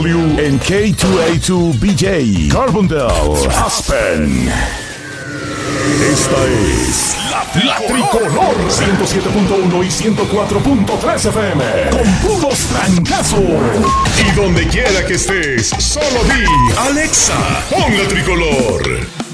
En K2A2BJ, Carbondale, Aspen. Esta es la Tricolor 107.1 y 104.3 FM. Con puros trancazos. Y donde quiera que estés, solo di Alexa, pon la Tricolor.